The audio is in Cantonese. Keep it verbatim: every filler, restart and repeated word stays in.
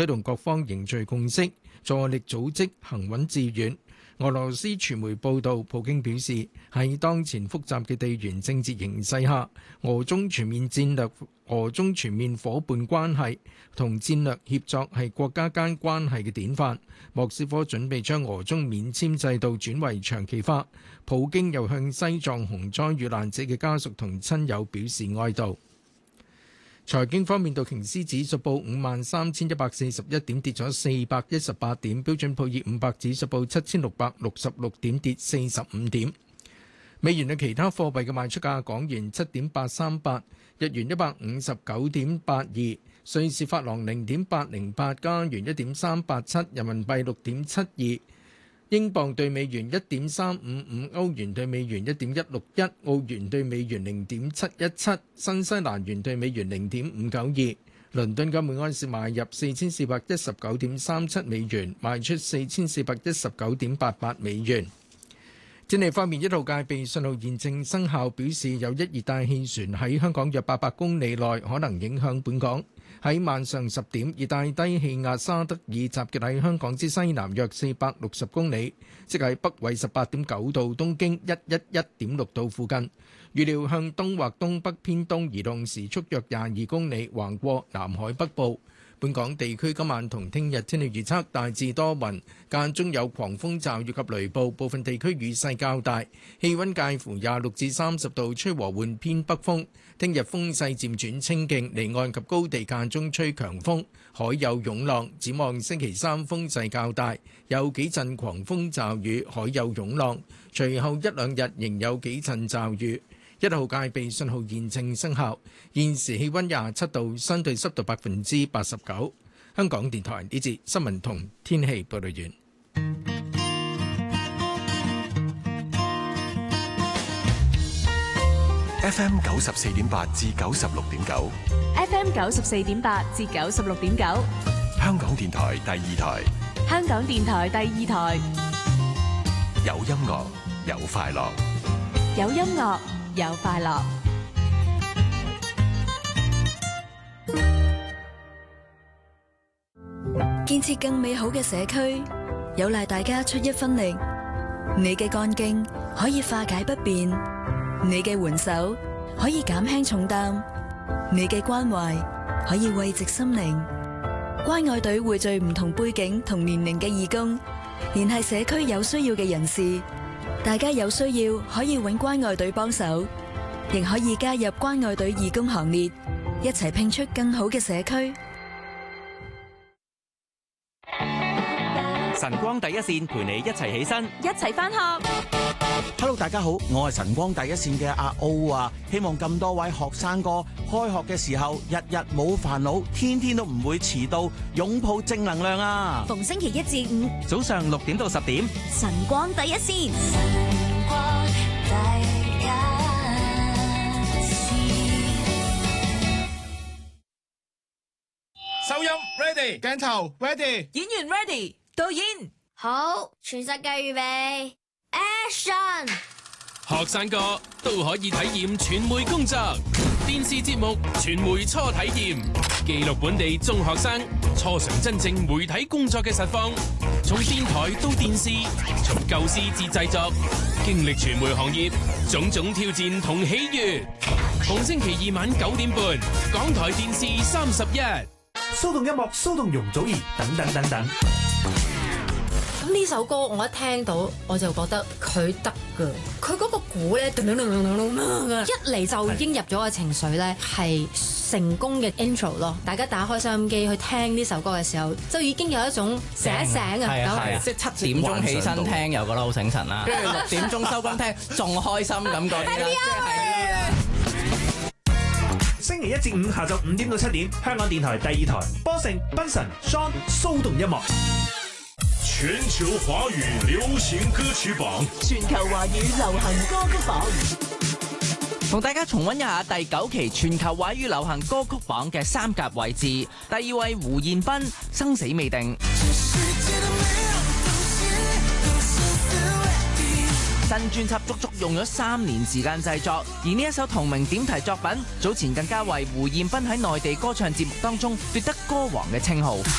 推動各方凝聚共識，助力組織行穩致遠。俄羅斯傳媒報道，普京表示喺當前複雜嘅地緣政治形勢下，俄中全面戰略、俄中全面夥伴關係同戰略協作係國家間關係嘅典範。莫斯科準備將俄中免簽制度轉為長期化。普京又向西藏洪災遇難者嘅家屬同親友表示哀悼。財經方面，道瓊斯指數報五萬三千一百四十一點，跌咗四百一十八點；標準普爾五百指數報七千六百六十六點，跌四十五點。美元嘅其他貨幣嘅賣出價：港元七點八三八，日元一百五十九點八二，瑞士法郎零點八零八，加元一點三八七，人民幣六點七二。英鎊對美元一點三五五，歐元對美元一點一六一，澳元對美元零點七一七，新西蘭元對美元零點五九二。倫敦金每安士買入四千四百一十九點三七美元，賣出四千四百一十九點八八美元。天氣方面，一號戒備信號現正生效，表示有一熱帶氣旋喺香港約八百公里內可能影響本港。喺晚上十點，熱帶低氣壓沙德爾集結喺香港之西南約四百六十公里，即係北緯十八點九度、東經一一一點六度附近。預料向東或東北偏東移動，時速約廿二公里，橫過南海北部。本港地區今晚同聽日天氣預測大致多雲，間中有狂風驟雨及雷暴，部分地區雨勢較大，氣溫介乎廿六至三十度，吹和緩偏北風。聽日風勢漸轉清勁，離岸及高地間中吹強風，海有湧浪。展望星期三風勢較大，有幾陣狂風驟雨，海有湧浪。隨後一兩日仍有幾陣驟雨。一號戒備信號現正生效，現時氣溫廿七度，相對濕度百分之八十九。香港電台呢節新聞同天氣報道完。 F M 九十四點八至九十六點九 ，F M 九十四點八至九十六點九， 香港電台第二台， 香港電台第二台， 有音樂有快樂， 有音樂。有快樂， 建設更美好嘅社區，有賴大家出一分力。你嘅幹勁可以化解不便，你嘅援手可以減輕重擔，你嘅關懷可以慰藉心靈。關愛隊匯聚唔同背景同年齡嘅義工，聯繫社區有需要嘅人士。大家有需要可以搵關愛隊幫手，亦可以加入關愛隊義工行列，一齊拼出更好嘅社區。 晨光第一線陪你一齊起身， 一齊返學。 Hello， 大家好，我係晨光第一線嘅阿 O 啊，希望咁多位學生哥開學嘅時候日日冇煩惱，天天都唔會遲到，擁抱正能量啊！ 逢星期一至五早上六點到十點， 晨光第一線。 晨光第一線。 收音 ready， 鏡頭 ready， 演員 ready， 導演好，全世界預備 Action！ 學生哥都可以體驗傳媒工作，電視節目傳媒初體驗，記錄本地中學生初嘗真正媒體工作嘅實況，從電台到電視，從構思至製作，經歷傳媒行業種種挑戰同喜悅。逢星期二晚九點半，港台電視三十一， 騷動音樂，騷動容祖兒，等等等等。 咁呢首歌我一聽到我就覺得佢得㗎，佢嗰個鼓咧，一嚟就已經入咗個情緒咧，係成功嘅 intro 咯。大家打開收音機去聽呢首歌嘅時候，就已經有一種醒一醒啊！ 係啊係啊，即係七點鐘起身聽又覺得好醒神啦，跟住六點鐘收工聽仲開心咁嗰啲啦，即係。 星期一至五下晝五點到七點，香港電台第二台，波成、賓神、Sean 騷動音樂。 全球華語流行歌曲榜， 全球華語流行歌曲榜， 同大家重溫一下第九期全球華語流行歌曲榜嘅三甲位置。第二位胡彥斌，生死未定。新專輯足足用咗三年時間製作，而呢一首同名點題作品，早前更加為胡彥斌喺內地歌唱節目當中奪得歌王嘅稱號。